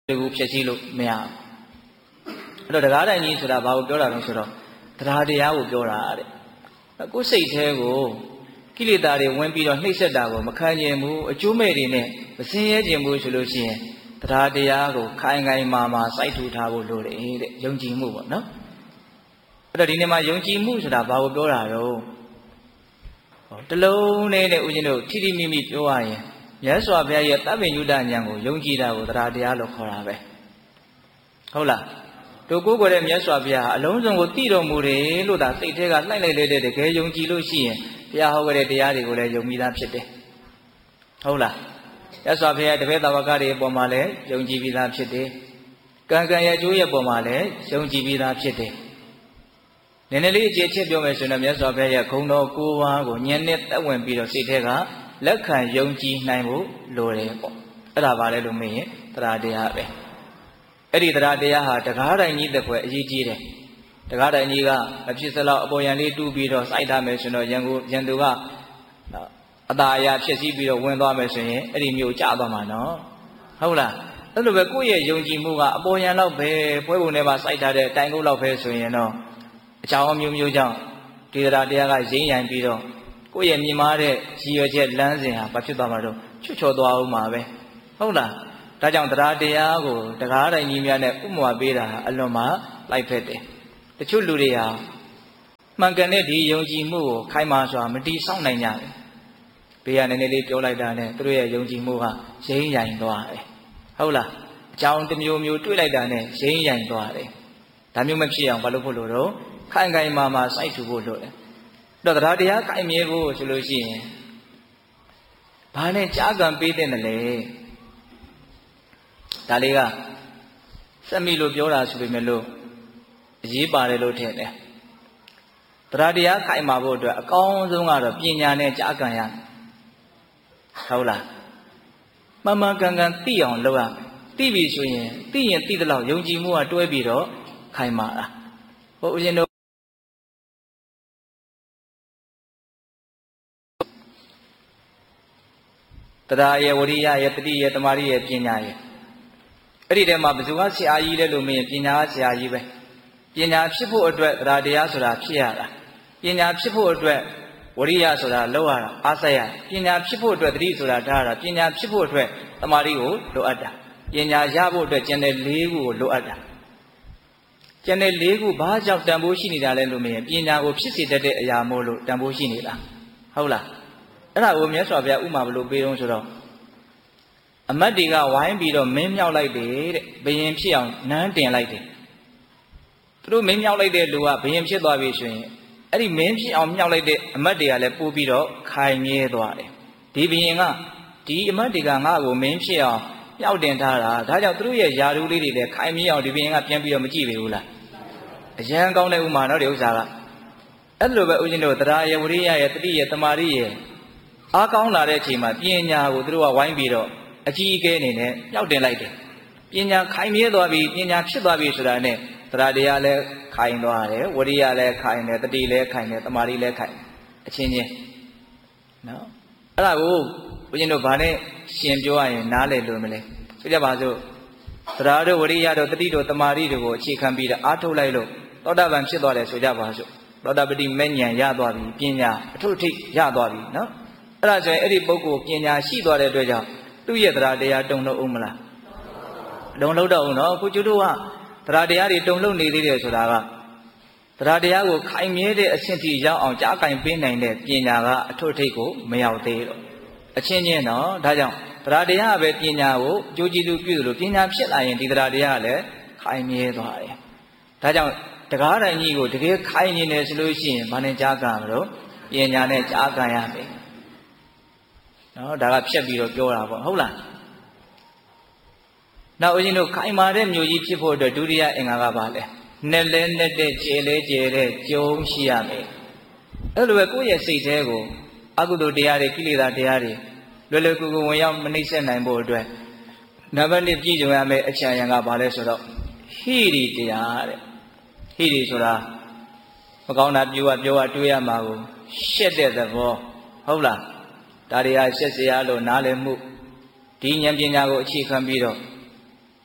ကိုဖြည့်ဆည်းလို့မရဘူးအဲ့တော့တရားတိုင်ကြီးဆိုတာဘာကိုပြောတာလဲဆိုတော့တရားတရားကိုပြောတာတဲ့ကိုယ်စိတ်แท้ကိုကိလေသာတွေဝင်ပြီးတော့နှိမ့်ဆက်တာကိုမခံကျင်ဘူးအကျိုးမဲ့တွေနဲ့မစင်ရဲကျင်ဘူးဆိုလို့ရှိရင်တရားတရားကိုခိုင်ခိုင်မာမာစိုက်ထူထားဖို့လိုတယ်တဲ့ယုံကြည်မှုပေါ့နော်အဲ့တော့ဒီနေ့မှာယုံကြည်မှုဆိုတာဘာကိုပြောတာတော့တလုံးနဲ့ဦးဇင်းတို့ထိထိမိမိပြောရရင်မြတ်စွာဘုရားရဲ့တပ္ပညုတဉာဏ်ကိုယုံကြည်တာကိုတရားတရားလို့ခေါ်တာပဲဟုတ်လားတို့ကိုယ်ကိုယ်ရဲ့မြတ်စွာဘုရားအလုံးစုံကိုသိတော်မူတယ်လို့သာစိတ်ထဲကလှိုက်လိုက်တဲ့တကယ်ယုံကြည်လို့ရှိရင်ဘုရားဟောခဲ့တဲ့တရားတွေကိုလည်းယုံပြီးသားဖြစ်တယ်ဟုတ်လားမြတ်စွာဘုရားတပည့်တော်ကတွေအပေါ်မှာလည်းယုံကြည်ပြီးသားဖြစ်တယ်ကံကံရဲ့အကျိုးရဲ့အပေါ်မှာလည်းယုံကြည်ပြီးသားဖြစ်တယ်နည်းနည်းလေးအခြေချက်ပြောမယ်ဆိုရင်မြတ်စွာဘုရားရဲ့ဂုဏ်တော်၉ပါးကိုဉာဏ်နဲ့သက်ဝင်ပြီးတော့စိတ်ထဲကလက်ခံယုံကြည်နိုင်ဖို့လိုတယ်ပေါ့အဲ့ဒါပါလေလို့မေးရင်တရားတရားပဲအဲ့ဒီတရားတရားဟာတရားတိုင်ကြီးတစ်ခွဲအရေးကြီးတယ်တရားတိုင်ကြီးကအဖြစ်စလောက်အပေါ်ယံလေးတူးပြီးတော့စိုက်ထားမယ်ဆိုတော့ရန်သူကအသာအရာဖြစ်စည်းပြီးတော့ဝင်သွားမယ်ဆိုရင်အဲ့ဒီမျိုးကျသွားမှာနော်ဟုတ်လားအဲ့လိုပဲကိုယ့်ရဲ့ယုံကြည်မှုကအပေါ်ယံလောက်ပဲပွဲပုံထဲမှာစိုက်ထားတဲ့တိုင်ကုတ်လောက်ပဲဆိုရင်တော့အကြောင်းအမျိုးမျိုးကြောင့်ဒီတရားတရားကရင်းရံပြီးတော့ကိုယ့်ရဲ့မြင်မာတဲ့ရည်ရွယ်ချက်လမ်းစဉ်ဟာဘာဖြစ်သွားမှာတော့ချွတ်ချော်သွားအောင်မှာပဲဟုတ်လားဒါကြောင့်တရားတရားကိုတရားတိုင်ကြီးများနဲ့ဥပမာပေးတာအလွန်မှလိုက်ဖက်တယ်တချို့လူတွေဟာမှန်ကန်တဲ့ဒီယုံကြည်မှုကိုခိုင်မာစွာမတီးဆောက်နိုင်ကြဘူးဘေးကနည်းနည်းလေးပြောလိုက်တာနဲ့သူတို့ရဲ့ယုံကြည်မှုကရင်းရိုင်သွားတယ်ဟုတ်လားအကြောင်းတစ်မျိုးမျိုးတွေးလိုက်တာနဲ့ရင်းရိုင်သွားတယ်ဒါမျိုးမဖြစ်အောင်ဘာလို့ဖို့လို့တော့ခိုင်ခိုင်မာမာစိုက်ထူဖို့လို့တယ်တော့တရားတရားခိုင်မြဲဖို့ဆိုလို့ရှိရင်ဘာနဲ့ကြားကံပေးတဲ့လဲဒါလေးကစက်မိလို့ပြောတာဆိုပေမဲ့လို့အရေးပါတယ်လို့ထင်တယ်တရားတရားခိုင်မာဖို့အတွက်အကောင်းဆုံးကတော့ပညာနဲ့ကြားကံရဟုတ်လားမှန်မှန်ကန်ကန်သိအောင်လုပ်ရမယ်သိပြီဆိုရင်သိရင်သိသလောက်ယုံကြည်မှုကတွဲပြီးတော့ခိုင်မာတာဟိုဦးဇင်းတို့တရားရဲ့ဝရိယရဲ့တတိရဲ့တမာရိရဲ့ပညာရဲ့အဲ့ဒီထဲမှာဘယ်သူကဆရာကြီးလဲလို့မင်းပညာကဆရာကြီးပဲပညာဖြစ်ဖို့အတွက်တရားတရားဆိုတာဖြစ်ရတာပညာဖြစ်ဖို့အတွက်ဝရိယဆိုတာလောက်ရတာအားဆက်ရပညာဖြစ်ဖို့အတွက်တတိဆိုတာထားရတာပညာဖြစ်ဖို့အတွက်တမာရိကိုလိုအပ်တာပညာရဖို့အတွက်ကျန်တဲ့၄ခုကိုလိုအပ်တာကျန်တဲ့၄ခုဘာကြောင့်တန်ဖိုးရှိနေတာလဲလို့မင်းပညာကိုဖြစ်စေတတ်တဲ့အရာမို့လို့တန်ဖိုးရှိနေတာဟုတ်လားအဲ့ဒါကိုမြတ်စွာဘုရားဥမာဘလို့ပေးတော့ဆိုတော့အမတ်တွေကဝိုင်းပြီးတော့မင်းမြောက်လိုက်တယ်တဲ့ဘယင်ဖြစ်အောင်နန်းတင်လိုက်တယ်သူတို့မင်းမြောက်လိုက်တဲ့လူကဘယင်ဖြစ်သွားပြီဆိုရင်အဲ့ဒီမင်းဖြစ်အောင်မြောက်လိုက်တဲ့အမတ်တွေကလည်းပို့ပြီးတော့ခိုင်မြဲသွားတယ်ဒီဘယင်ကဒီအမတ်တွေကငါ့ကိုမင်းဖြစ်အောင်မြောက်တင်ထားတာဒါကြောင့်သူတို့ရဲ့ယာရုလေးတွေလည်းခိုင်မြဲအောင်ဒီဘယင်ကပြန်ပြီးတော့မကြည့်ပေဘူးလားအရန်ကောင်းတဲ့ဥမာနော်ဒီဥစ္စာကအဲ့လိုပဲဦးဇင်းတို့တရားရဲ့ဝရိယရဲ့တတိရဲ့တမာရိရဲ့အားကောင်းလာတဲ့အချိန်မှာပညာကိုသူတို့ကဝိုင်းပြီးတော့အကြီးအကဲအနေနဲ့မြောက်တင်လိုက်တယ်ပညာခိုင်မြဲသွားပြီပညာဖြစ်သွားပြီဆိုတာနဲ့တရားတရားလည်းခိုင်သွားတယ်ဝရိယလည်းခိုင်တယ်တတိလည်းခိုင်တယ်တမာတိလည်းခိုင်အချင်းချင်းနော်အဲ့ဒါကိုဘုရင်တို့ဗာနဲ့ရှင်ပြောရရင်နားလည်လို့မလဲဆိုကြပါစို့တရားတို့ဝရိယတို့တတိတို့တမာတိတို့ကိုအခြေခံပြီးတော့အားထုတ်လိုက်လို့သောတာပန်ဖြစ်သွားတယ်ဆိုကြပါစို့သောတာပတိမဲ့ဉာဏ်ရသွားပြီပညာအထုထိရသွားပြီနော်အဲ့ဒါဆိုရင်အဲ့ဒီပုဂ္ဂိုလ်ပညာရှိသွားတဲ့အတွက်ကြောင့်သူ့ရဲ့တရားတရားတုံ့လို့အောင်မလားတုံ့လို့တော့ဦးနော်ခုကျတို့ကတရားတရားတွေတုံ့လို့နေသေးတယ်ဆိုတာကတရားတရားကိုခိုင်မြဲတဲ့အဆင့်ထိရောက်အောင်ကြားကင်ပေးနိုင်တဲ့ပညာကအထွတ်ထိပ်ကိုမရောက်သေးတော့အချင်းချင်းနော်ဒါကြောင့်တရားတရားပဲပညာကိုအကျိုးကျေးဇူးပြုသလိုပညာဖြစ်လာရင်ဒီတရားတရားကလည်းခိုင်မြဲသွားတယ်ဒါကြောင့်တရားတိုင်းကြီးကိုတကယ်ခိုင်နေတယ်ဆိုလို့ရှိရင်ဘာနဲ့ကြားကံမလို့ပညာနဲ့ကြားကံရမယ်နော်ဒါကဖြတ်ပြီးတော့ပြောတာပေါ့ဟုတ်လားနောက်ဦးဇင်းတို့ခိုင်မာတဲ့မျိုးကြီးဖြစ်ဖို့အတွက်ဒုတိယအင်္ဂါကပါလဲနဲ့လဲနဲ့တဲ့ကျေလဲကျေတဲ့ကြုံရှိရမယ်အဲ့လိုပဲကိုယ့်ရဲ့စိတ်ထဲကိုအကုသိုလ်တရားတွေကိလေသာတရားတွေလွယ်လွယ်ကူကူဝင်ရောက်မနှိမ့်ဆက်နိုင်ဖို့အတွက်နံပါတ် 1ပြည့်စုံရမယ်အချမ်းရံကပါလဲဆိုတော့ဟိရိတရားတဲ့ဟိရိဆိုတာမကောင်းတာပြောတွေးရမှာကိုရှက်တဲ့သဘောဟုတ်လားဒါတွေကရှက်စရာလို့နားလည်မှုဒီဉာဏ်ပညာကိုအခြေခံပြီးတော့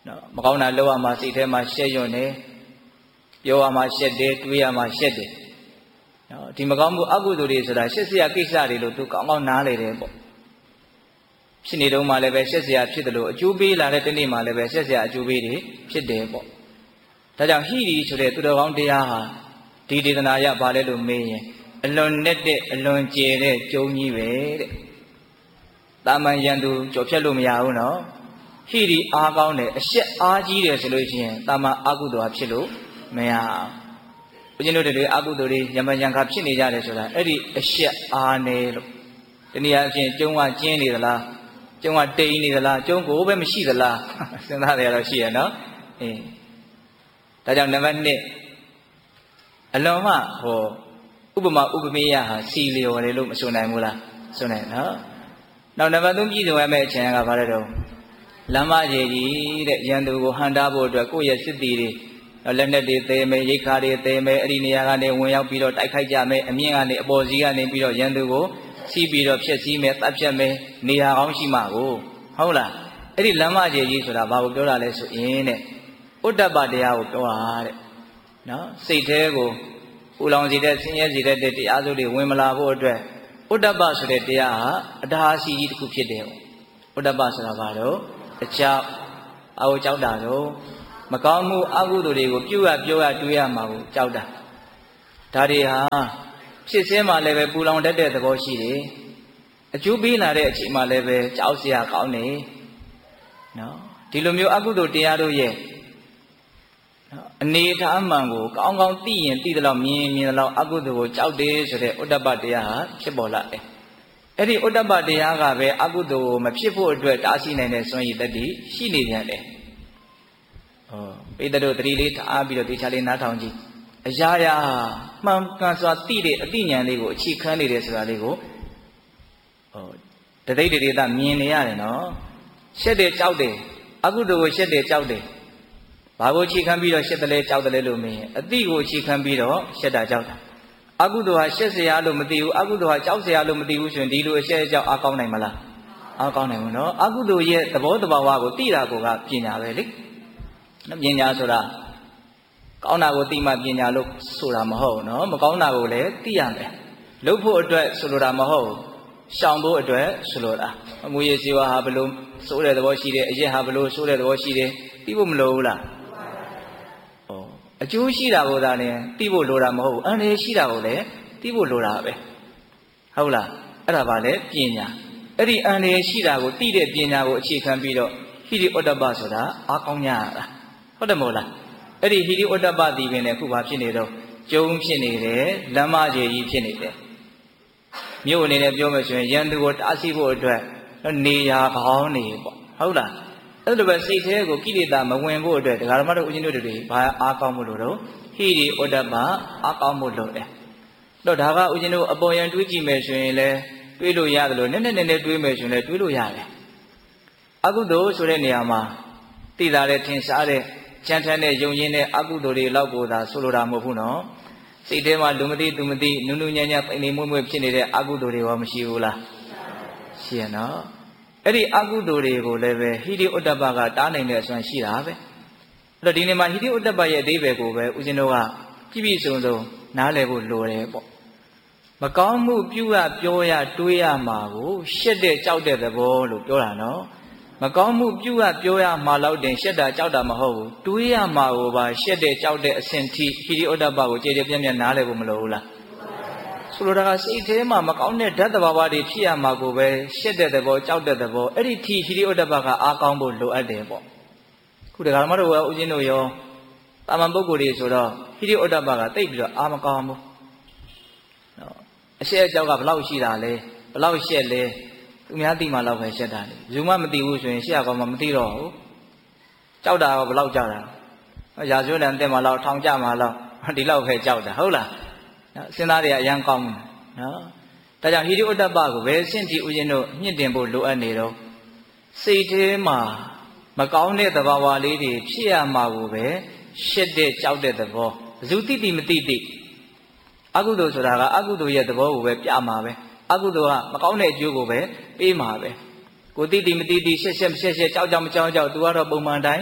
နော်မကောင်းတာလောက်ရမှာစိတ်ထဲမှာရှက်ရွံ့နေပြောရမှာရှက်တယ်တွေးရမှာရှက်တယ်နော်ဒီမကောင်းမှုအကုသိုလ်တွေဆိုတာရှက်စရာကိစ္စတွေလို့သူကောင်းကောင်းနားလေတယ်ပေါ့ဖြစ်နေတော့မှလည်းပဲရှက်စရာဖြစ်တယ်လို့အကျိုးပေးလာတဲ့တနေ့မှလည်းပဲရှက်စရာအကျိုးပေးတွေဖြစ်တယ်ပေါ့ဒါကြောင့်ဟိရိဆိုတဲ့သူတော်ကောင်းတရားဟာဒီဒေသနာရပါလဲလို့မေးရင်အလွန်နဲ့တဲ့အလွန်ကျယ်တဲ့ကျုံကြီးပဲတဲ့တာမန်ယံသူကြော်ဖြတ်လို့မရဘူးနော်ဟိရိအားကောင်းတယ်အရှက်အားကြီးတယ်ဆိုလို့ရှိရင်တာမန်အကုသိုလ်ဖြစ်လို့မရဘူးဦးဇင်းတို့တွေအကုသိုလ်တွေယမယံခါဖြစ်နေကြတယ်ဆိုတာအဲ့ဒီအရှက်အားနေလို့တနည်းအားဖြင့်ကျုံကကျင်းနေသလားကျုံကတိမ်နေသလားကျုံကိုပဲမရှိသလားစဉ်းစားရတော့ရှိရနော်ဒါကြောင့်နံပါတ်1အလွန်မှဟောဥပမာဥပမေယဟာစီလျော်တယ်လို့မဆိုနိုင်ဘူးလားဆိုနိုင်နော်နောက်နံပါတ်3ပြည်စုံရမယ့်အချိန်ကဘာလဲတော့လမ်းမကြီးကြီးတဲ့ရန်သူကိုဟန်တာဖို့အတွက်ကိုယ့်ရဲ့စစ်တီတွေလက်နက်တွေသေးမယ်ရိတ်ခါတွေသေးမယ်အဲ့ဒီနေရာကနေဝင်ရောက်ပြီးတော့တိုက်ခိုက်ကြမယ်အမြင့်ကနေအပေါ်စီးကနေပြီးတော့ရန်သူကိုစီးပြီးတော့ဖျက်ဆီးမယ်တပ်ဖြတ်မယ်နေရာကောင်းရှိမှာကိုဟုတ်လားအဲ့ဒီလမ်းမကြီးကြီးဆိုတာဘာကိုပြောတာလဲဆိုရင်တဲ့ဥဒ္ဒပတရားကိုပြောတာတဲ့နော်စိတ်แท้ကိုပူလောင်စေတဲ့ဆင်းရဲစေတဲ့တရားစုတွေဝင်မလာဖို့အတွက်ဥဒ္ဒပဆိုတဲ့တရားဟာအတားအဆီးကြီးတစ်ခုဖြစ်တယ်ဥဒ္ဒပဆိုတာဘာလို့အကြောက်အဝကြောက်တာတော့မကောင်းမှုအကုသိုလ်တွေကိုပြုရပြောရတွေးရမှာကိုကြောက်တာဒါတွေဟာဖြစ်စင်းမှလည်းပဲပူလောင်တတ်တဲ့သဘောရှိတယ်အကျိုးပေးလာတဲ့အချိန်မှလည်းပဲကြောက်စရာကောင်းတယ်နော်ဒီလိုမျိုးအကုသိုလ်တရားတို့ရဲ့အနေအထားမှန်ကိုကောင်းကောင်းသိရင်သိသလောက်မြင်သလောက်အကုသိုလ်ကိုကြောက်တယ်ဆိုတဲ့ဥဒ္ဒပတရားဟာဖြစ်ပေါ်လာတယ်အဲ့ဒီဥဒ္ဒပတရားကပဲအကုသိုလ်ကိုမဖြစ်ဖို့အတွက်တားဆီးနိုင်တဲ့စွမ်းရည်တတ္တိရှိနေပြန်တယ်ပိဿတို့သတိလေးထားပြီးတော့တေချာလေးနားထောင်ကြည့်အရာရာမှန်ကန်စွာသိတဲ့အသိဉာဏ်လေးကိုအခြေခံနေတယ်ဆိုတာလေးကိုတသိတေသမြင်နေရတယ်နော်ရှက်တယ်ကြောက်တယ်အကုသိုလ်ကိုရှက်တယ်ကြောက်တယ်ဘာကိုအခြေခံပြီးတော့ရှက်တယ်လဲကြောက်တယ်လဲလို့မင်းအသိကိုအခြေခံပြီးတော့ရှက်တာကြောက်တာအကုသိုလ်ဟာရှက်စရာလို့မသိဘူးအကုသိုလ်ဟာကြောက်စရာလို့မသိဘူးဆိုရင်ဒီလိုအရှက်ကြောက်အားကောင်းနိုင်မလားအားကောင်းနိုင်ဘူးနော်အကုသိုလ်ရဲ့သဘောတဘာဝကိုသိတာကိုကပညာပဲလေပညာဆိုတာကောင်းတာကိုသိမှပညာလို့ဆိုတာမဟုတ်နော်မကောင်းတာကိုလည်းသိရမယ်လုပ်ဖို့အတွက်ဆိုလိုတာမဟုတ်ရှောင်ဖို့အတွက်ဆိုလိုတာအမူအရေးစီဝါဟာဘလို့စိုးတဲ့သဘောရှိတယ်အရက်ဟာဘလို့စိုးတဲ့သဘောရှိတယ်သိဖို့မလိုဘူးလားအကျိုးရှိတာကိုသာလည်းသိဖို့လိုတာမဟုတ်ဘူးအန္တရာယ်ရှိတာကိုလည်းသိဖို့လိုတာပဲဟုတ်လားအဲ့ဒါပါလေပညာအဲ့ဒီအန္တရာယ်ရှိတာကိုသိတဲ့ပညာကိုအခြေခံပြီးတော့ဟိရိဩတ္တပဆိုတာအားကောင်းကြရတာဟုတ်တယ်မို့လားအဲ့ဒီဟိရိဩတ္တပဒီပင်လည်းခုဘာဖြစ်နေတော့ကျုံဖြစ်နေတယ်လမ်းမကြီးကြီးဖြစ်နေတယ်မြို့အနေနဲ့ပြောမယ်ဆိုရင်ရန်သူကိုတားဆီးဖို့အတွက်နေရာကောင်းနေပေါ့ဟုတ်လားအဲ့လိုပဲစိတ်แท้ကိုကိလေသာမဝင်ဖို့အတွက်ဒကာဓမ္မတို့ဦးဇင်းတို့တွေဘာအားကောင်းမှုလို့တော့ဟိရိဩတ္တပအားကောင်းမှုလို့တယ်တော့ဒါကဦးဇင်းတို့အပေါ်ယံတွေးကြည့်မယ်ဆိုရင်လည်းတွေးလို့ရတယ်လို့နည်းနည်းတွေးမယ်ဆိုရင်လည်းတွေးလို့ရတယ်အကုသိုလ်ဆိုတဲ့နေရာမှာသိတာတဲ့ထင်ရှားတဲ့ကြံထမ်းတဲ့ယုံရင်းတဲ့အကုသိုလ်တွေလောက်ကိုသာဆိုလိုတာမဟုတ်ဘူးနော်စိတ်ထဲမှာလူမသိသူမသိနုနုညံ့ညံ့ပိန်နေမွေ့မွေ့ဖြစ်နေတဲ့အကုသိုလ်တွေရောမရှိဘူးလားရှိရနော်အဲ့ဒီအကုသိုလ်တွေကိုလည်းပဲဟိရိဩတ္တပကတားနိုင်တဲ့အစွမ်းရှိတာပဲအဲ့တော့ဒီနေ့မှာဟိရိဩတ္တပရဲ့အဓိပ္ပာယ်ကိုပဲဦးဇင်းတို့ကပြည့်ပြည့်စုံစုံနားလည်ဖို့လိုတယ်ပေါ့မကောင်းမှုပြုရပြောရတွေးရမှာကိုရှက်တဲ့ကြောက်တဲ့သဘောလို့ပြောတာနော်မကောင်းမှုပြုရပြောရမှာလောက်တင်ရှက်တာကြောက်တာမဟုတ်ဘူးတွေးရမှာကိုပါရှက်တဲ့ကြောက်တဲ့အဆင့်ထိဟိရိဩတ္တပကိုကြည်ကြည်ပြန့်ပြန့်နားလည်ဖို့မလိုဘူးလားဆိုလိုတာကစိတ်ထဲမှာမကောင်းတဲ့ဓာတ်သဘာဝတွေဖြစ်ရမှာကိုပဲရှက်တဲ့သဘောကြောက်တဲ့သဘောအဲ့ဒီထိဟိရိဩတ္တပကအားကောင်းဖို့လိုအပ်တယ်ပေါ့ခုတခါမှတော့ဦးဇင်းတို့ရောတာမန်ပုဂ္ဂိုလ်တွေဆိုတော့ဟိရိဩတ္တပကတိတ်ပြီးတော့အားမကောင်းဘူးနော်အရှက်အကြောက်ကဘလောက်ရှိတာလဲဘလောက်ရှက်လဲသူများသိမှလောက်ပဲရှက်တာလေဘယ်သူမှမသိဘူးဆိုရင်ရှက်ရကောင်းမှမသိတော့ဘူးကြောက်တာကဘလောက်ကြောက်တာရာဇဝတန်တက်မှလောက်ထောင်ကြမှလောက်ဒီလောက်ပဲကြောက်တာဟုတ်လားစဉ်းစားတွေကအရန်ကောင်းတယ်နော်ဒါကြောင့်ဟိရိဩတ္တပကိုဘယ်ဆင့်ထိဥယျာဉ်တို့မြင့်တင်ဖို့လိုအပ်နေတော့စိတ်ထဲမှာမကောင်းတဲ့သဘာဝလေးတွေဖြစ်ရမှာကိုပဲရှက်တဲ့ကြောက်တဲ့သဘောဘယ်သူသိမသိအကုသိုလ်ဆိုတာကအကုသိုလ်ရဲ့သဘောကိုပဲပြမှာပဲအကုသိုလ်ကမကောင်းတဲ့အကျိုးကိုပဲပေးမှာပဲကိုသိမသိရှက်ကြောက်ကြောက်မကြောက်ကြောက်သူကတော့ပုံမှန်တိုင်း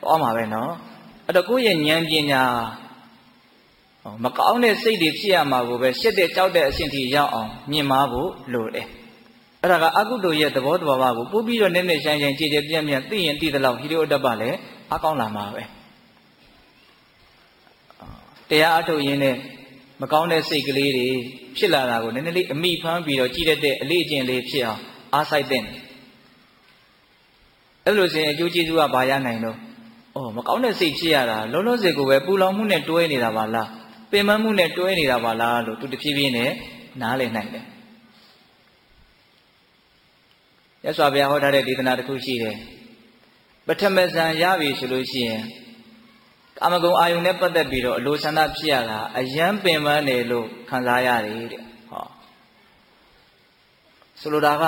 သွားမှာပဲနော်အဲ့တော့ကိုယ့်ရဲ့ဉာဏ်ပညာမကောင်းတဲ့စိတ်တွေဖြစ်ရမှာကိုပဲရှက်တဲ့ကြောက်တဲ့အဆင့်ထိရောက်အောင်မြင်မာဖို့လိုတယ်အဲ့ဒါကအကုသိုလ်ရဲ့သဘောတဘာဝကိုပို့ပြီးတော့နည်းနည်းရှိုင်းရှိုင်းကြည်ကြည်ပြန့်ပြန့်သိရင်သိသလောက်ဟိရိယဥဒ္ဓပလည်းအကောင်းလာမှာပဲတရားအထုတ်ရင်းနဲ့မကောင်းတဲ့စိတ်ကလေးတွေဖြစ်လာတာကိုနည်းနည်းလေးအမိဖမ်းပြီးတော့ကြည်တတ်တဲ့အလေးအကျင့်လေးဖြစ်အောင်အားစိုက်တဲ့အဲ့လိုဆိုရင်အကျိုးကျေးဇူးကဘာရနိုင်တော့မကောင်းတဲ့စိတ်ဖြစ်ရတာလုံးလုံးစိတ်ကိုပဲပူလောင်မှုနဲ့တွဲနေတာပါလားပင်ပန်းမှုနဲ့တွဲနေတာပါလားလို့သူတဖြည်းဖြည်းနဲ့နားလည်နိုင်တယ်ရသော်ဘုရားဟောထားတဲ့ဒေသနာတစ်ခုရှိတယ်ပထမဇန်ရပြီဆိုလို့ရှိရင်ကာမဂုဏ်အာယုန်နဲ့ပတ်သက်ပြီးတော့အလိုဆန္ဒဖြစ်ရတာအယံပင်ပန်းတယ်လို့ခံစားရတယ်တဲ့ဆိုလိုတာက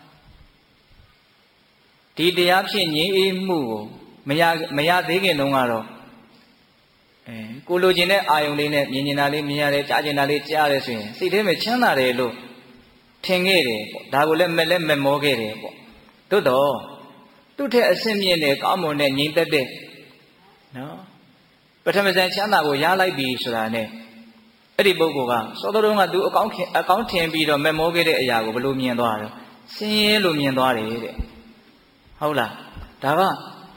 ဒီတရားဖြစ်ငြိမ်းအေးမှုကိုမရသေးခင်တုန်းကတော့ကိုလိုချင်တဲ့အာယုန်လေးနဲ့မြင်နေတာလေးမြင်ရတယ်ကြားချင်တာလေးကြားရတယ်ဆိုရင်စိတ်ထဲမှာချမ်းသာတယ်လို့ထင်ခဲ့တယ်ပေါ့ဒါကိုလည်းမမောခဲ့တယ်ပေါ့သို့တော့သူ့ထက်အဆင့်မြင့်တဲ့ကောင်းမွန်တဲ့ငြိမ်သက်တဲ့နော်ပထမဇန်ချမ်းသာကိုရလိုက်ပြီဆိုတာနဲ့အဲ့ဒီပုဂ္ဂိုလ်ကစောတော်တုန်းကသူအကောင်းထင်ပြီးတော့မေမောခဲ့တဲ့အရာကိုဘယ်လိုမြင်သွားတယ်ဆင်းရဲလို့မြင်သွားတယ်တဲ့ဟုတ်လားဒါက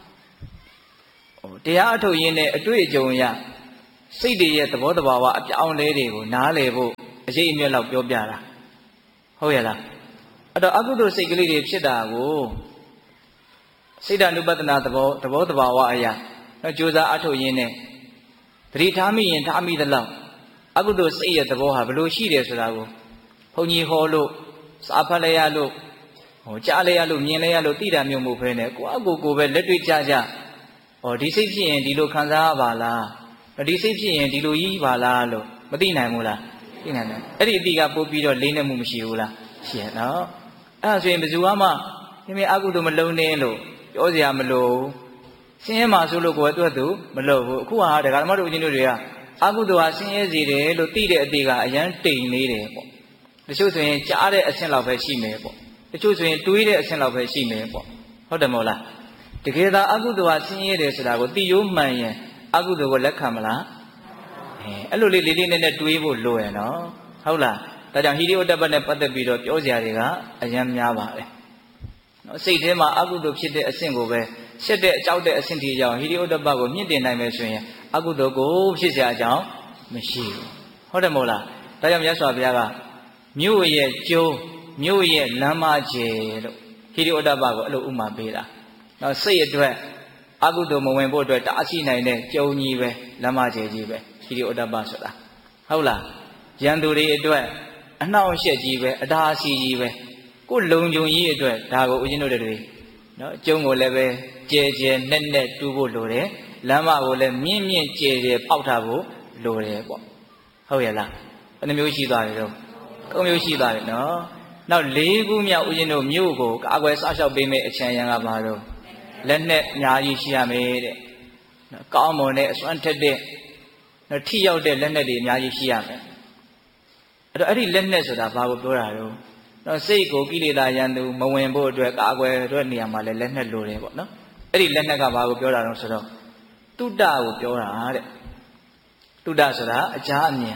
တရားအထုတ်ရင်းနဲ့အတွေ့အကြုံရစိတ်တွေရဲ့သဘောတဘာဝအပြောင်းလဲတွေကိုနားလည်ဖို့အရေးအမြတ်လောက်ပြောပြတာဟုတ်ရဲ့လားအဲ့တော့အကုသိုလ်စိတ်ကလေးတွေဖြစ်တာကိုစိတ်ဓာနုပဒနာသဘောတဘာဝအရာကြိုးစားအထုတ်ရင်းနဲ့သတိထားမိရင်ထားမိသလောက်အကုသိုလ်စိတ်ရဲ့သဘောဟာဘယ်လိုရှိတယ်ဆိုတာကိုဘုန်းကြီးဟောလို့စာဖတ်လိုက်ရလို့ကြားလိုက်ရလို့မြင်လိုက်ရလို့သိတာမျိုးမဟုတ်ဘဲနဲ့ကိုယ့်အကိုပဲလက်တွေ့ကြဒီစိတ်ဖြစ်ရင်ဒီလိုခံစားရပါလားဒီစိတ်ဖြစ်ရင်ဒီလိုကြီးပါလားလို့မသိနိုင်ဘူးလားသိနိုင်တယ်အဲ့ဒီအတိကပို့ပြီးတော့လေးနဲ့မှုမရှိဘူးလားရှိရနော်အဲ့ဒါဆိုရင်ဘယ်သူမှမိအကုသိုလ်မလုံးနဲ့လို့ပြောစရာမလိုဆင်းရဲမှာဆိုလို့ကိုယ်အတွက်သူမလို့ဘူးအခုဟာဒကာဓမ္မတို့ဦးဇင်းတို့တွေကအကုသိုလ်ဟာဆင်းရဲစေတယ်လို့သိတဲ့အတိကအရန်တိမ်နေတယ်ပေါ့တချို့ဆိုရင်ကြားတဲ့အဆင့်လောက်ပဲရှိမယ်ပေါ့တချို့ဆိုရင်တွေးတဲ့အဆင့်လောက်ပဲရှိမယ်ပေါ့ဟုတ်တယ်မဟုတ်လားတကယ်သာအကုသိုလ်ဟာဆင်းရဲတယ်ဆိုတာကိုသိရိုးမှန်ရင်အကုသိုလ်ကိုလက်ခံမလားအဲ့လိုလေးလေးနဲ့တွေးဖို့လိုရနော်ဟုတ်လားဒါကြောင့်ဟိရိယတ္တပနဲ့ပတ်သက်ပြီးတော့ပြောစရာတွေကအရန်များပါတယ်နော်စိတ်ထဲမှာအကုသိုလ်ဖြစ်တဲ့အဆင့်ကိုပဲရှက်တဲ့အကြောက်တဲ့အဆင့်ထိရောက်ဟိရိယတ္တပကိုမြင့်တင်နိုင်မယ်ဆိုရင်အကုသိုလ်ကိုဖြစ်စရာအကြောင်းမရှိဘူးဟုတ်တယ်မဟုတ်လားဒါကြောင့်မြတ်စွာဘုရားကမြို့ရဲ့ကျုံမြို့ရဲ့လမ်းမကျယ်လို့ဟိရိယတ္တပကိုအဲ့လိုဥမာပေးတာနော်စိတ်အတွက်အကုသိုလ်မဝင်ဖို့အတွက်တားရှိနိုင်တဲ့ကျုံကြီးပဲလမ်းမကျယ်ကြီးပဲဟိရိယတ္တပဆိုတာဟုတ်လားရန်သူတွေအတွက်အနှောင့်အယှက်ကြီးပဲအတားအဆီးကြီးပဲကိုယ်လုံခြုံရေးအတွက်ဒါကိုဦးဇင်းတို့တွေနော်ကျုံကိုလည်းပဲကျယ်ကျယ်နဲ့တူးဖို့လိုတယ်လမ်းမကိုလည်းမြင့်မြင့်ကျယ်ကျယ်ပေါက်ထားဖို့လိုတယ်ပေါ့ဟုတ်ရဲ့လားဘယ်နှမျိုးရှိသွားပြီတော့၃မျိုးရှိသွားပြီနော်နောက်၄ခုမြောက်ဦးဇင်းတို့မြို့ကိုကာကွယ်စောင့်ရှောက်ပေးမယ့်အချမ်းရံကပါတော့လက်နဲ့အများကြီးရှိရမယ်တဲ့ကောင်းမွန်တဲ့အစွမ်းထက်တဲ့ထိရောက်တဲ့လက်နဲ့တွေအများကြီးရှိရမယ်အဲ့ဒီလက်နဲ့ဆိုတာဘာကိုပြောတာတော့စိတ်ကိုကိလေသာရန်သူမဝင်ဖို့အတွက်ကာကွယ်အတွက်နေရာမှာလည်းလက်နဲ့လိုတယ်ပေါ့နော်အဲ့ဒီလက်နဲ့ကဘာကိုပြောတာတော့ဆိုတော့တုဒ္ဒကိုပြောတာတဲ့တုဒ္ဒဆိုတာအကြအမြင်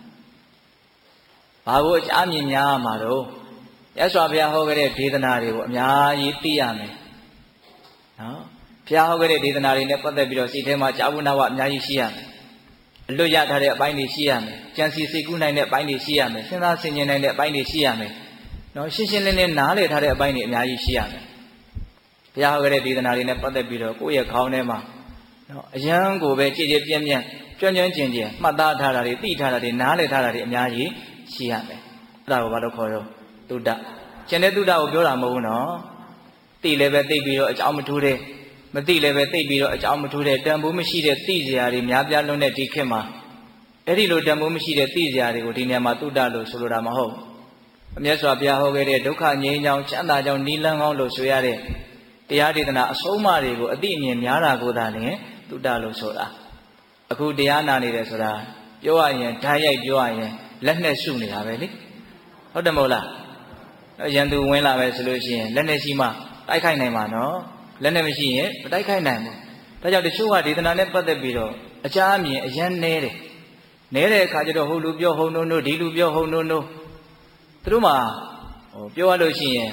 ဘာကိုအကြအမြင်များမှာတော့ရသော်ဘုရားဟောခဲ့တဲ့ဒေသနာတွေကိုအများကြီးသိရမယ်နော်ဘုရားဟောခဲ့တဲ့ဒေသနာတွေနဲ့ပတ်သက်ပြီးတော့စိတ်ထဲမှာကြာဝနာဝအများကြီးရှိရမယ်အလွတ်ရထားတဲ့အပိုင်းတွေရှိရမယ်ကြံစီစိတ်ကူးနိုင်တဲ့အပိုင်းတွေရှိရမယ်စဉ်းစားဆင်ခြင်နိုင်တဲ့အပိုင်းတွေရှိရမယ်နော်ရှင်းရှင်းလင်းလင်းနားလည်ထားတဲ့အပိုင်းတွေအများကြီးရှိရမယ်ဘုရားဟောခဲ့တဲ့ဒေသနာတွေနဲ့ပတ်သက်ပြီးတော့ကိုယ့်ရဲ့ခေါင်းထဲမှာနော်အယံကိုပဲကြည်ကြည်ပြန့်ပြန့်ကျွမ်းကျွမ်းကျင်ကျင်မှတ်သားထားတာတွေသိထားတာတွေနားလည်ထားတာတွေအများကြီးရှိရမယ်အဲ့ဒါကိုဘာလို့ခေါ်တော့တုဒ္ဒကျန်တဲ့တုဒ္ဒကိုပြောတာမဟုတ်ဘူးနော်သိလည်းပဲသိပြီးတော့အကြောင်းမထူးတဲ့မသိလည်းပဲသိပြီးတော့အကြောင်းမထူးတဲ့တန်ဖိုးမရှိတဲ့သိစရာတွေများပြားလွန်းတဲ့ဒီခေတ်မှာအဲ့ဒီလိုတန်ဖိုးမရှိတဲ့သိစရာတွေကိုဒီနေရာမှာတုဒ္ဒလို့ဆိုလိုတာမဟုတ်အမြတ်စွာဘုရားဟောခဲ့တဲ့ဒုက္ခငြိမ်းချမ်းချမ်းသာကြောင်းနိလန်းကောင်းလို့ဆိုရတဲ့တရားဒေသနာအဆုံးအမတွေကိုအတိအမြင်များတာကိုသာလျှင်တုဒ္ဒလို့ဆိုတာအခုတရားနာနေတယ်ဆိုတာပြောရရင်ဓာတ်ရိုက်ပြောရရင်လက်နဲ့ရှုနေတာပဲလေဟုတ်တယ်မဟုတ်လားရန်သူဝင်လာပဲဆိုလို့ရှိရင်လက်နဲ့ရှိမှတိုက်ခိုက်နိုင်မှာနော်လက်နဲ့မရှိရင်မတိုက်ခိုက်နိုင်ဘူးဒါကြောင့်တချို့ကဒေသနာနဲ့ပတ်သက်ပြီးတော့အကြအမြင်အရန်နဲတယ်နဲတဲ့အခါကျတော့ဟိုလူပြောဟုတ်နိုးဒီလူပြောဟုတ်နိုးသူတို့မှာပြောရလို့ရှိရင်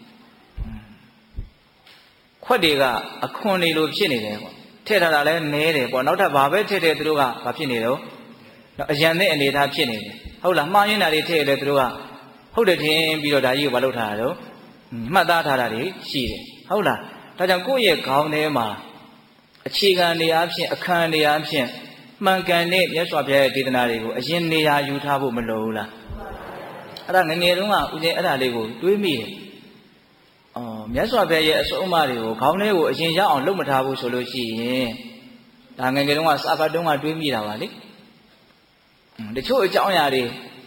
ခွက်တွေကအခွန်တွေလိုဖြစ်နေတယ်ပေါ့ထည့်ထားတာလည်းနဲတယ်ပေါ့နောက်ထပ်ဘာပဲထည့်တယ်သူတို့ကဘာဖြစ်နေတော့အရန်တဲ့အနေထားဖြစ်နေတယ်ဟုတ်လားမှားရင်းတာတွေထည့်ရတယ်သူတို့ကဟုတ်တယ်ထင်ပြီးတော့ဒါကြီးကိုမလုပ်ထားတာတော့မှတ်သားထားတာတွေရှိတယ်ဟုတ်လားဒါကြောင့်ကိုယ့်ရဲ့ခေါင်းထဲမှာအခြေခံနေရာဖြင့်အခန်းနေရာဖြင့်မှန်ကန်တဲ့မြတ်စွာဘုရားရဲ့ဒေသနာတွေကိုအရင်နေရာယူထားဖို့မလိုဘူးလားအဲ့ဒါငငယ်တုန်းကဦးဇင်းအဲ့ဒါလေးကိုတွေးမိတယ်မြတ်စွာဘုရားရဲ့အဆုံးအမတွေကိုခေါင်းထဲကိုအရင်ရောက်အောင်လုပ်မထားဘူးဆိုလို့ရှိရင်ဒါငငယ်တုန်းကစာဖတ်တုန်းကတွေးမိတာပါလေတချို့အကြောင်းအရာတွေ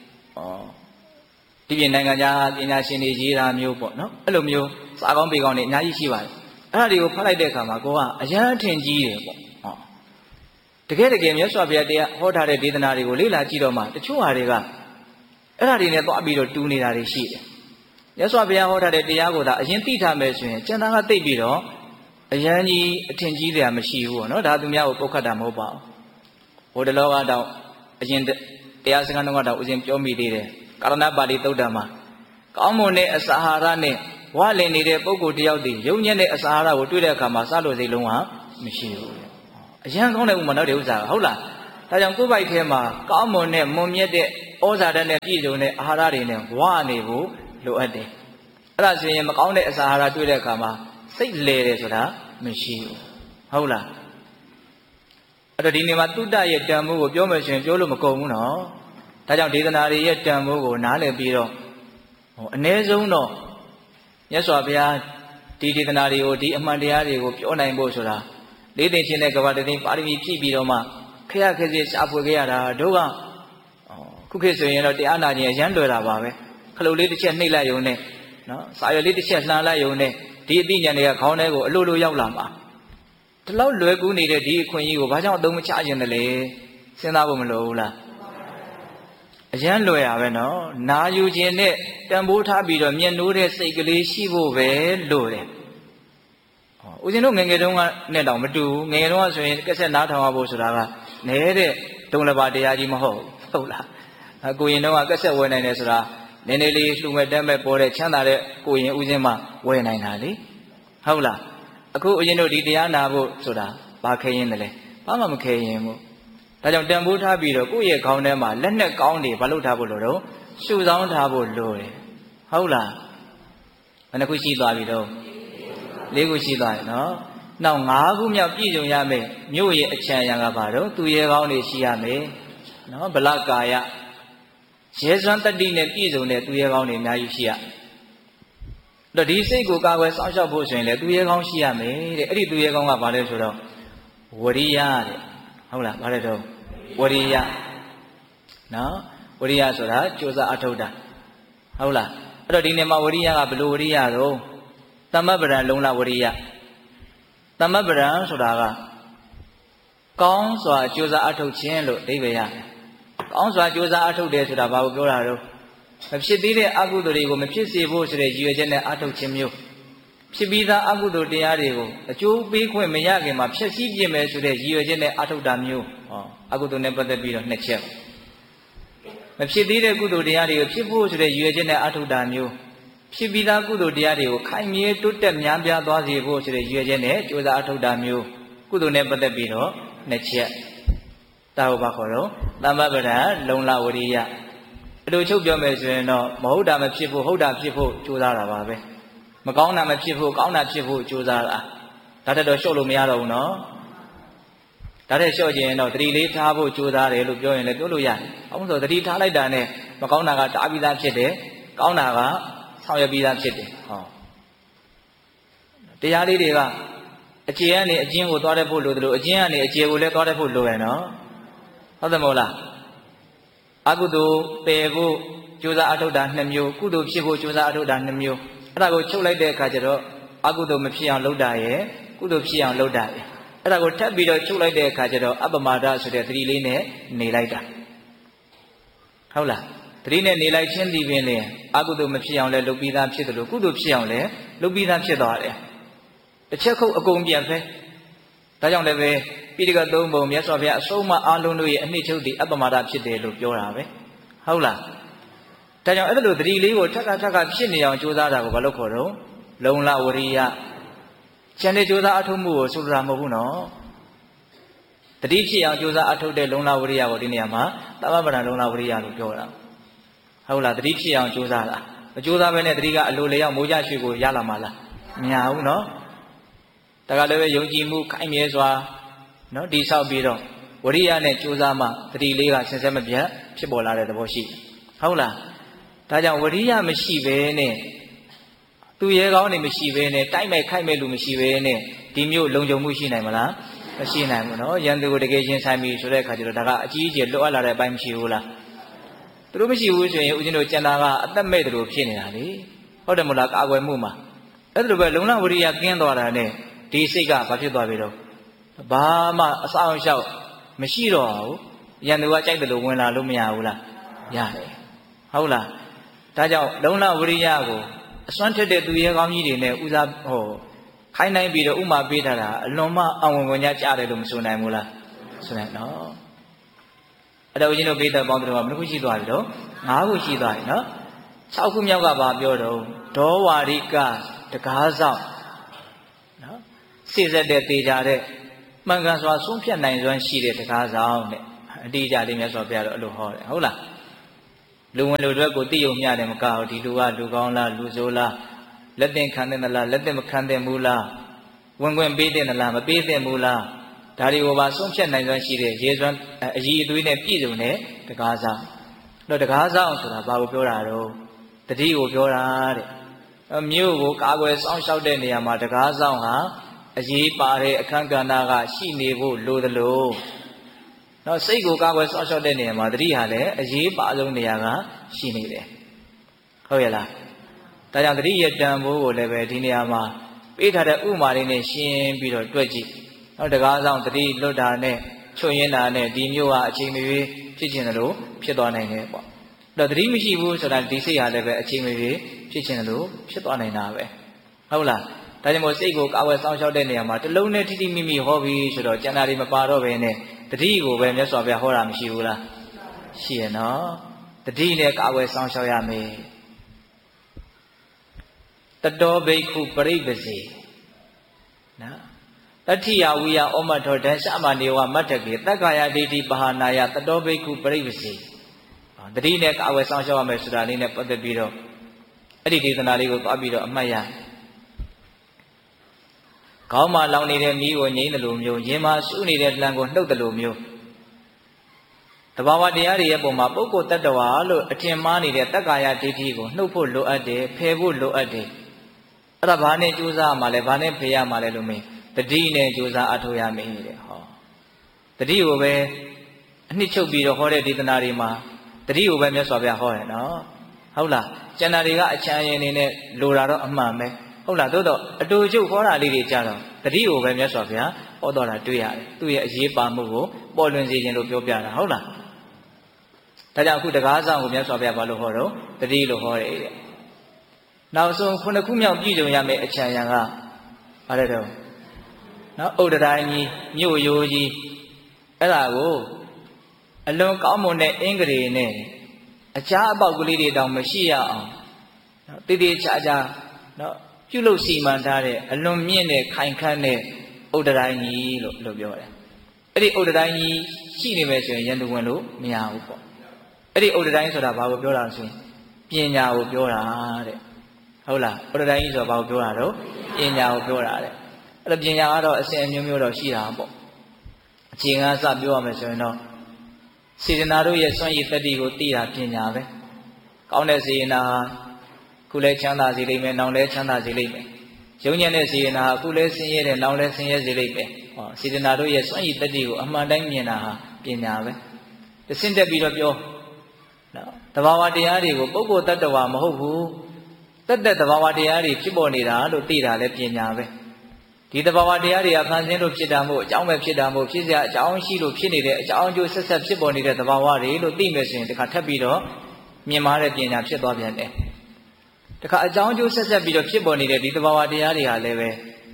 ဒီပြင်နိုင်ငံခြားပညာရှင်တွေရေးတာမျိုးပေါ့နော်အဲ့လိုမျိုးစာကောင်းပေကောင်းတွေအများကြီးရှိပါတယ်အဲ့ဒါတွေကိုဖတ်လိုက်တဲ့အခါမှာကိုကအရန်ထင်ကြီးတယ်ပေါ့တကယ်မြတ်စွာဘုရားတရားဟောထားတဲ့ဒေသနာတွေကိုလေ့လာကြည့်တော့မှတချို့ဟာတွေကအဲ့ဒါတွေနဲ့သွားပြီးတော့တူနေတာတွေရှိတယ်မြတ်စွာဘုရားဟောထားတဲ့တရားကိုသာအရင်သိထားမယ်ဆိုရင်ကျန်တာကသိပြီးတော့အရန်ကြီးအထင်ကြီးတယ်မရှိဘူးပေါ့နော်ဒါသူများကိုပုတ်ခတ်တာမဟုတ်ပါဘူးဟိုတလောကတော့အရင်တရားစကားတော့ဥစဉ်ပြောမိသေးတယ်ကာရဏပါဠိသုတ်တံမှာကောင်းမွန်တဲ့အစာအာဟာရနဲ့ဝါလင်နေတဲ့ပုဂ္ဂိုလ်တယောက်တည်းယုံညံ့တဲ့အစာအာဟာရကိုတွေ့တဲ့အခါမှာစလို့စိတ်လုံးကမရှိဘူးအရန်ကောင်းတဲ့ဥမာနောက်တဲ့ဥစ္စာဟုတ်လားဒါကြောင့်ကိုယ်ပိုက်ထဲမှာကောင်းမွန်တဲ့မွန်မြတ်တဲ့ဩဇာဓာတ်နဲ့ပြည့်စုံတဲ့အာဟာရတွေနဲ့ဝါနေဖို့လိုအပ်တယ်အဲ့ဒါဆိုရင်မကောင်းတဲ့အစာအာဟာရတွေ့တဲ့အခါမှာစိတ်လဲတယ်ဆိုတာမရှိဘူးဟုတ်လားအဲ့တော့ဒီနေ့မှာတုတ္တရဲ့တန်ဖိုးကိုပြောမယ်ဆိုရင်ပြောလို့မကုန်ဘူးနော်ဒါကြောင့်ဒေသနာတွေရဲ့တန်ဖိုးကိုနားလည်ပြီးတော့အ ਨੇ ဆုံးတော့မြတ်စွာဘုရားဒီဒေသနာတွေကိုဒီအမှန်တရားတွေကိုပြောနိုင်ဖို့ဆိုတာလေးသိချင်းတဲ့ကဘာတသိန်းပါရမီဖြည့်ပြီးတော့မှခရခက်စစ်ရှာဖွေခဲ့ရတာတို့ကခုခေတ်ဆိုရင်တော့တရားနာခြင်းအရန်လွယ်တာပါပဲခလုတ်လေးတစ်ချက်နှိပ်လိုက်ရုံနဲ့နော်စာရွက်လေးတစ်ချက်လှန်လိုက်ရုံနဲ့ဒီအသိဉာဏ်တွေကခေါင်းထဲကိုအလိုလိုရောက်လာမှာဒီလောက်လွယ်ကူးနေတဲ့ဒီအခွင့်အရေးကိုဘာကြောင့်အသုံးမချခြင်းလဲစဉ်းစားဖို့မလိုဘူးလားအရန်လွယ်ရပဲနော်နာယူခြင်းနဲ့တန်ဖိုးထားပြီးတော့မျက်နှိုးတဲ့စိတ်ကလေးရှိဖို့ပဲလို့တယ်ဦးဇင်းတို့ငငယ်တုန်းကနဲ့တောင်မတူဘူးငငယ်တုန်းကဆိုရင်ကက်ဆက်နားထောင်ရဖို့ဆိုတာကနဲတဲ့ဒုံလဘတရားကြီးမဟုတ်ဟုတ်လားကိုရင်တုန်းကကက်ဆက်ဝယ်နိုင်တယ်ဆိုတာနည်းနည်းလေးလှူမဲ့တက်မဲ့ပေါ်တဲ့ချမ်းသာတဲ့ကိုရင်ဦးဇင်းမှဝယ်နိုင်တာလေဟုတ်လားအခုဦးဇင်းတို့ဒီတရားနာဖို့ဆိုတာဘာခဲရင်လဲဘာမှမခဲရင်ဘူးဒါကြောင့်တန်ဖိုးထားပြီးတော့ကိုယ့်ရဲ့ခေါင်းထဲမှာလက်နဲ့ကောင်းတွေဘာလို့ထားဖို့လို့တော့ရှုဆောင်ထားဖို့လိုတယ်ဟုတ်လားဘယ်နှခုရှိသွားပြီတော့၄ခုရှိသွားပြီနော်နောက်၅ခုမြောက်ပြည့်စုံရမယ်မြို့ရဲ့အချမ်းရံကဘာတော့သူရဲကောင်းတွေရှိရမယ်နော်ဗလကာယရဲစွမ်းတတိနဲ့ပြည့်စုံတဲ့သူရဲကောင်းတွေအများကြီးရှိရတော့ဒီစိတ်ကိုကာကွယ်စောင့်ရှောက်ဖို့ဆိုရင်လည်းသူရဲကောင်းရှိရမယ်တဲ့အဲ့ဒီသူရဲကောင်းကဘာလဲဆိုတော့ဝရိယတဲ့ဟုတ်လားဘာလဲတော့ဝရိယနော်ဝရိယဆိုတာကြိုးစားအထောက်တာဟုတ်လားအဲ့တော့ဒီနေ့မှာဝရိယကဘယ်လိုဝရိယတော့သမဗ္ဗရံလုံလဝရိယသမဗ္ဗရံဆိုတာကကောင်းစွာကြိုးစားအထောက်ခြင်းလို့အဓိပ္ပာယ်ရတယ်ကောင်းစွာကြိုးစားအထောက်တယ်ဆိုတာဘာကိုပြောတာတော့မဖြစ်သေးတဲ့အကုသိုလ်တွေကိုမဖြစ်စေဖို့ဆိုတဲ့ရည်ရွယ်ချက်နဲ့အထောက်ခြင်းမျိုးဖြစ်ပြီးသားအကုသိုလ်တရားတွေကိုအကျိုးပေးခွင့်မရခင်မှာဖျက်ဆီးပြစ်မယ်ဆိုတဲ့ရည်ရွယ်ချက်နဲ့အထောက်တာမျိုးအကုသိုလ်နဲ့ပတ်သက်ပြီးတော့နှစ်ချက်မဖြစ်သေးတဲ့ကုသိုလ်တရားတွေကိုဖြစ်ဖို့ဆိုတဲ့ရည်ရွယ်ချက်နဲ့အထောက်တာမျိုးဖြစ်ပြီးသားကုသိုလ်တရားတွေကိုခိုင်မြဲတိုးတက်များပြားသွားစေဖို့ဆိုတဲ့ရည်ရွယ်ချက်နဲ့ကြိုးစားအထောက်တာမျိုးကုသိုလ်နဲ့ပတ်သက်ပြီးတော့နှစ်ချက်ဒါကိုဘာခေါ်တော့သမ္ပပ္ပဒလုံလဝရိယအတူချုပ်ပြောမယ်ဆိုရင်တော့မဟုတ်တာမဖြစ်ဖို့ဟုတ်တာဖြစ်ဖို့ကြိုးစားတာပါပဲမကောင်းတာမဖြစ်ဖို့ကောင်းတာဖြစ်ဖို့ကြိုးစားတာဒါတက်တော့လျှော့လို့မရတော့ဘူးနော်ဒါတက်လျှော့ခြင်းတော့တတိလေးထားဖို့ကြိုးစားတယ်လို့ပြောရင်လည်းပြောလို့ရတယ်။အောင်ဆိုတတိထားလိုက်တာနဲ့မကောင်းတာကတားပြီးသားဖြစ်တယ်။ကောင်းတာကဆောင်ရွက်ပြီးသားဖြစ်တယ်။ဟောတရားလေးတွေကအကျေကနေအကျဉ်းကိုသွားတတ်ဖို့လိုတယ်လို့အကျဉ်းကနေအကျေကိုလည်းသွားတတ်ဖို့လိုရနော်။ဟုတ်တယ်မဟုတ်လား။အကုသိုလ်ပယ်ဖို့ကြိုးစားအထောက်တာ2မျိုးကုသိုလ်ဖြစ်ဖို့ကြိုးစားအထောက်တာ2မျိုးအဲ့ဒါကိုချုပ်လိုက်တဲ့အခါကျတော့အကုသိုလ်မဖြစ်အောင်လုပ်တာရဲ့ကုသိုလ်ဖြစ်အောင်လုပ်တာရဲ့အဲ့ဒါကိုထပ်ပြီးတော့ချုပ်လိုက်တဲ့အခါကျတော့အပ္ပမာဒဆိုတဲ့သတိလေးနဲ့နေလိုက်တာဟုတ်လားသတိနဲ့နေလိုက်ချင်းဒီပင်လေအကုသိုလ်မဖြစ်အောင်လဲလုပ်ပြီးသားဖြစ်တယ်လို့ကုသိုလ်ဖြစ်အောင်လဲလုပ်ပြီးသားဖြစ်သွားတယ်တစ်ချက်ခုတ်အကုန်ပြန်ဖဲဒါကြောင့်လည်းပဲပိဋကသုံးပုံမြတ်စွာဘုရားအဆုံးအမအားလုံးတို့ရဲ့အနှစ်ချုပ်တည်အပ္ပမာဒဖြစ်တယ်လို့ပြောတာပဲဟုတ်လားဒါကြောင့်အဲ့လိုသတိလေးကိုထပ်ခါဖြစ်နေအောင်ကြိုးစားတာကိုဘာလို့ခေါ်တော့လုံလဝရိယကျန်တဲ့ကြိုးစားအထုတ်မှုကိုဆိုလိုတာမဟုတ်ဘူးနော်တတိဖြစ်အောင်ကြိုးစားအထုတ်တဲ့လုံလဝရိယကိုဒီနေရာမှာသမ္ပပဒလုံလဝရိယလို့ပြောတာဟုတ်လားတတိဖြစ်အောင်ကြိုးစားတာမကြိုးစားဘဲနဲ့တတိကအလိုလျောက်မိုးကြရွှေကိုရလာမှာလားမရဘူးနော်ဒါကလည်းပဲယုံကြည်မှုခိုင်မြဲစွာနော်တိဆောက်ပြီးတော့ဝရိယနဲ့ကြိုးစားမှတတိလေးကဆင်ဆက်မပြတ်ဖြစ်ပေါ်လာတဲ့သဘောရှိဟုတ်လားဒါကြောင့်ဝရိယမရှိဘဲနဲ့သူရဲကောင်းနေမရှိဘဲနဲ့တိုက်မဲ့ခိုက်မဲ့လူမရှိဘဲနဲ့ဒီမျိုးလုံခြုံမှုရှိနိုင်မလားမရှိနိုင်ဘူးနော်ရန်သူကိုတကယ်ချင်းဆိုင်ပြီဆိုတဲ့အခါကျတော့ဒါကအကြီးအကျယ်လွတ်အပ်လာတဲ့အပိုင်းမရှိဘူးလားသူတို့မရှိဘူးဆိုရင်ဦးဇင်းတို့ကျန်တာကအသက်မဲ့တယ်လို့ဖြစ်နေတာလေဟုတ်တယ်မလားကာကွယ်မှုမှာအဲ့ဒါလိုပဲလုံလဝရိယကင်းသွားတာနဲ့ဒီစိတ်ကဘာဖြစ်သွားပြီတော့ဘာမှအဆောင်အရှောက်မရှိတော့ဘူးရန်သူကကြိုက်တယ်လို့ဝင်လာလို့မရဘူးလားရတယ်ဟုတ်လားဒါကြောင့်လုံလဝရိယကိုအစွမ်းထက်တဲ့သူရဲကောင်းကြီးတွေနဲ့ဦးစားခိုင်းနိုင်ပြီးတော့ဥမာပေးထားတာအလွန်မှအဝင်ဝင်ကြကြတယ်လို့မဆိုနိုင်ဘူးလားဆိုနိုင်နော်အဲ့တော့ဦးဇင်းတို့ပေးတဲ့ပေါင်းတော်ကဘယ်နှခုရှိသွားပြီတော့၅ခုရှိသွားပြီနော်6ခုမြောက်ကဘာပြောတော့ဒေါဝါရိကတကားဆောင်နော်စိစက်တဲ့တေချာတဲ့မှန်ကန်စွာဆုံးဖြတ်နိုင်စွမ်းရှိတဲ့တကားဆောင်တဲ့အတိအကျလေးမြတ်စွာဘုရားတော့အဲ့လိုဟောတယ်ဟုတ်လားလူဝင်လူတွေကိုသိယုံမျှတယ်မကဘူးဒီလူကလူကောင်းလားလူဆိုးလားလက်သင်ခံတဲ့လားလက်သင်မခံတဲ့ဘူးလားဝင်ခွင့်ပေးတဲ့လားမပေးတဲ့ဘူးလားဒါတွေကိုပါဆုံးဖြတ်နိုင်စွမ်းရှိတဲ့ရေစွမ်းအည်အသွေးနဲ့ပြည့်စုံတဲ့တကားဆောင်တော့တကားဆောင်ဆိုတာဘာကိုပြောတာတော့တတိကိုပြောတာတဲ့မြို့ကိုကာကွယ်စောင့်ရှောက်တဲ့နေရာမှာတကားဆောင်ဟာအရေးပါတဲ့အခန်းကဏ္ဍကရှိနေဖို့လိုသလိုနော်စိတ်ကိုကာကွယ်စောင့်ရှောက်တဲ့နေရာမှာတတိဟာလည်းအရေးပါဆုံးနေရာကရှိနေတယ်ဟုတ်ရဲ့လားဒါကြောင့်တတိရဲ့တန်ဖိုးကိုလည်းပဲဒီနေရာမှာပေးထားတဲ့ဥမာလေးနဲ့ရှင်းပြီးတော့တွက်ကြည့်နော်တကားဆောင်တတိလွတ်တာနဲ့ချွတ်ရင်းတာနဲ့ဒီမျိုးဟာအချိန်မရွေးဖြစ်ခြင်းလို့ဖြစ်သွားနိုင်တယ်ပေါ့တော့တတိမရှိဘူးဆိုတာဒီစိတ်ဟာလည်းပဲအချိန်မရွေးဖြစ်ခြင်းလို့ဖြစ်သွားနိုင်တာပဲဟုတ်လားဒါကြောင့်မို့စိတ်ကိုကာဝယ်ဆောင်ရှောက်တဲ့နေရာမှာတလုံးနဲ့ထိထိမိမိဟောပြီးဆိုတော့ကျန်တာတွေမပါတော့ဘဲနဲ့တတိကိုပဲမြတ်စွာဘုရားဟောတာမရှိဘူးလားရှိရနော်တတိနဲ့ကာဝယ်ဆောင်ရှောက်ရမယ်တတောဘိက္ခုပရိပစေနော်တတိယဝိယဩမထောဒံရှမနေဝမတ္တကေတက္ကာယဒိဋ္ဌိပဟာနာယတတောဘိက္ခုပရိပစေတတိနဲ့ကာဝယ်ဆောင်ရှောက်ရမယ်ဆိုတာလေးနဲ့ပတ်သက်ပြီးတော့အဲ့ဒီဒေသနာလေးကိုသွားပြီးတော့အမှတ်ရခေါင်းမှာလောင်နေတဲ့မီးကိုငြိမ်းတယ်လို့မျိုးရင်မှာစုနေတဲ့လံကိုနှုတ်တယ်လို့မျိုးတဘာဝတရားတွေရဲ့ပုံမှာပုဂ္ဂိုလ်တ attva လို့အထင်မှားနေတဲ့တက္ကာယဒိဋ္ဌိကိုနှုတ်ဖို့လိုအပ်တယ်ဖယ်ဖို့လိုအပ်တယ်အဲ့ဒါဘာနဲ့ကြိုးစားမှလဲဘာနဲ့ဖယ်ရမှလဲလို့မင်းတတိနဲ့ကြိုးစားအထောက်ရမင်းတဲ့ဟောတတိကိုပဲအနှစ်ချုပ်ပြီးတော့ဟောတဲ့ဒေသနာတွေမှာတတိကိုပဲမြတ်စွာဘုရားဟောတယ်နော်ဟုတ်လားကျန်တာတွေကအချမ်းရင်နေနဲ့လိုတာတော့အမှန်ပဲဟုတ်လားသို့တော့အတူချုပ်ခေါ်တာလေးတွေကြတော့တတိကိုပဲမြတ်စွာဘုရားဟောတော်တာတွေ့ရတယ်သူ့ရဲ့အရေးပါမှုကိုပေါ်လွင်စေခြင်းလို့ပြောပြတာဟုတ်လားဒါကြောင့်အခုတကားဆောင်ကိုမြတ်စွာဘုရားဘာလို့ဟောတော့တတိလို့ဟောတယ်တဲ့နောက်ဆုံးခုနှစ်ခုမြောက်ပြည်စုံရမယ့်အချမ်းရံကဘာလဲတော့နော်ဥဒ္ဒရာကြီးမြို့ရိုးကြီးအဲ့ဒါကိုအလွန်ကောင်းမွန်တဲ့အင်္ဂရေနဲ့အချားအပေါက်ကလေးတွေတောင်မရှိရအောင်နော်တည်တည်ချာချာနော်ပြုလုပ်စီမံထားတဲ့အလွန်မြင့်တဲ့ခိုင်ခန့်တဲ့ဥဒ္ဒရာကြီးလို့ပြောတယ်အဲ့ဒီဥဒ္ဒရာကြီးရှိနေမယ်ဆိုရင်ရန်သူဝင်လို့မရဘူးပေါ့အဲ့ဒီဥဒ္ဒရာကြီးဆိုတာဘာကိုပြောတာလဲဆိုရင်ပညာကိုပြောတာတဲ့ဟုတ်လားဥဒ္ဒရာကြီးဆိုတာဘာကိုပြောတာတော့ပညာကိုပြောတာတဲ့အဲ့ဒါပညာကတော့အစဉ်အမျိုးမျိုးတော့ရှိတာပေါ့အချိန်ကစပြောရမယ်ဆိုရင်တော့စေတနာတို့ရဲ့စွန့်ရည်တတ္တိကိုသိတာပညာပဲကောင်းတဲ့စေတနာခုလဲချမ်းသာစေလိမ့်မယ်နောက်လဲချမ်းသာစေလိမ့်မယ်ယုံညံ့တဲ့စေတနာခုလဲဆင်းရဲတယ်နောက်လဲဆင်းရဲစေလိမ့်မယ်ဟောစေတနာတို့ရဲ့စွန့်ရည်တတ္တိကိုအမှန်တိုင်းမြင်တာဟာပညာပဲတဆင့်တက်ပြီးတော့ပြောနော်တဘာဝတရားတွေကိုပုဂ္ဂိုလ်တ attva မဟုတ်ဘူးတက်တဘာဝတရားတွေဖြစ်ပေါ်နေတာလို့သိတာလဲပညာပဲဒီတဘာဝတရားတွေကဖန်ဆင်းလို့ဖြစ်တာမို့အကြောင်းပဲဖြစ်တာမို့ဖြစ်စရာအကြောင်းရှိလို့ဖြစ်နေတဲ့အကြောင်းအကျိုးဆက်ဆက်ဖြစ်ပေါ်နေတဲ့တဘာဝတွေလို့သိမယ်ဆိုရင်တခါထပ်ပြီးတော့မြင်မာတဲ့ပညာဖြစ်သွားပြန်တယ်တခါအကြောင်းအကျိုးဆက်ဆက်ပြီးတော့ဖြစ်ပေါ်နေတဲ့ဒီတဘာဝတရားတွေဟာလည်းပဲ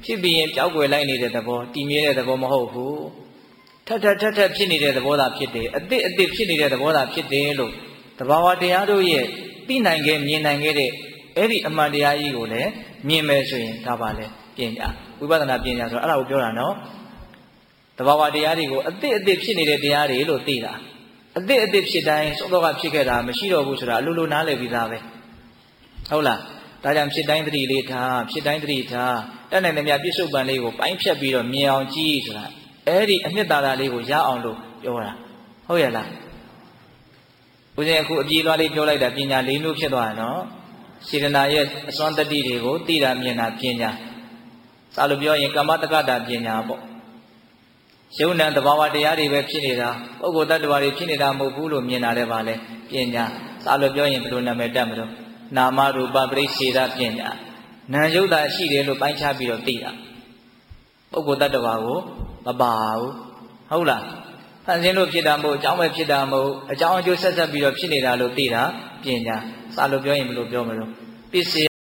ဖြစ်ပြီးရင်ကြောက်ွယ်လိုက်နေတဲ့သဘောတည်မြဲတဲ့သဘောမဟုတ်ဘူးထပ်ဖြစ်နေတဲ့သဘောသာဖြစ်တယ်အသစ်ဖြစ်နေတဲ့သဘောသာဖြစ်တယ်လို့တဘာဝတရားတို့ရဲ့သိနိုင်ခဲ့မြင်နိုင်ခဲ့တဲ့အဲ့ဒီအမှန်တရားကြီးကိုလည်းမြင်မယ်ဆိုရင်ဒါပါလေပညာဝိပဿနာပညာဆိုတော့အဲ့ဒါကိုပြောတာနော်တဘာဝတရားတွေကိုအသစ်ဖြစ်နေတဲ့တရားတွေလို့သိတာအသစ်ဖြစ်တိုင်းစောတော့ကဖြစ်ခဲ့တာမရှိတော့ဘူးဆိုတာအလိုလိုနားလည်ပြီးသားပဲဟုတ်လားဒါကြောင့်ဖြစ်တိုင်းသတိလေးထားဖြစ်တိုင်းသတိထားတတ်နိုင်တဲ့မြတ်ပြစ္ဆုတ်ပံလေးကိုပိုင်းဖြတ်ပြီးတော့မြင်အောင်ကြည့်ဆိုတာအဲ့ဒီအနှစ်သာရလေးကိုရအောင်လို့ပြောတာဟုတ်ရဲ့လားဦးဇင်းအခုအပြေးလွှားလေးပြောလိုက်တာပညာ၄မျိုးဖြစ်သွားတယ်နော်စေတနာရဲ့အစွမ်းတတိတွေကိုသိတာမြင်တာပညာစာလို့ပြောရင်ကမ္မတက္ကတာပညာပေါ့ယုံနံသဘာဝတရားတွေပဲဖြစ်နေတာပုဂ္ဂိုလ်တ attva တွေဖြစ်နေတာမဟုတ်ဘူးလို့မြင်တာလည်းပါလေပညာစာလို့ပြောရင်ဘယ်လိုနာမည်တက်မလို့နာမရူပပရိစ္ဆေဒပညာနာယုတ်တာရှိတယ်လို့ပိုင်းခြားပြီးတော့သိတာပုဂ္ဂိုလ်တ attva ကိုမပါဘူးဟုတ်လားဖန်ဆင်းလို့ဖြစ်တာမဟုတ်အကြောင်းပဲဖြစ်တာမဟုတ်အကြောင်းအကျိုးဆက်ဆက်ပြီးတော့ဖြစ်နေတာလို့သိတာပညာစာလို့ပြောရင်ဘယ်လိုပြောမလို့ပစ္စ